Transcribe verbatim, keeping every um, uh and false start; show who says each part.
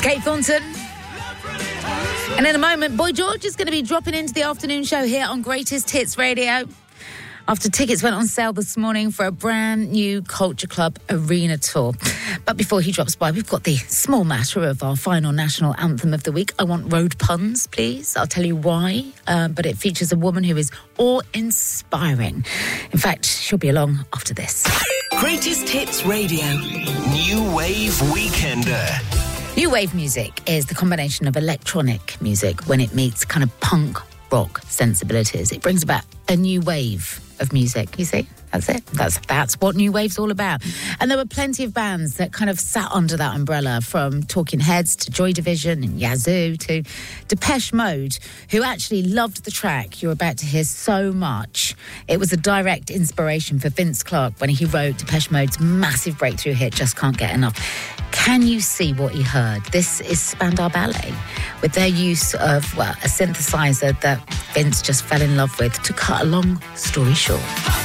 Speaker 1: Kate Thornton. And in a moment, Boy George is going to be dropping into the afternoon show here on Greatest Hits Radio. After tickets went on sale this morning for a brand new Culture Club Arena tour. But before he drops by, we've got the small matter of our final national anthem of the week. I want road puns, please. I'll tell you why. Uh, but it features a woman who is awe-inspiring. In fact, she'll be along after this.
Speaker 2: Greatest Hits Radio. New Wave Weekender.
Speaker 1: New wave music is the combination of electronic music when it meets kind of punk rock sensibilities. It brings about a new wave of music, you see? That's it. That's that's what New Wave's all about. And there were plenty of bands that kind of sat under that umbrella, from Talking Heads to Joy Division and Yazoo to Depeche Mode, who actually loved the track you're about to hear so much. It was a direct inspiration for Vince Clarke when he wrote Depeche Mode's massive breakthrough hit, Just Can't Get Enough. Can you see what he heard? This is Spandau Ballet, with their use of, well, a synthesizer that Vince just fell in love with, to cut a long story short.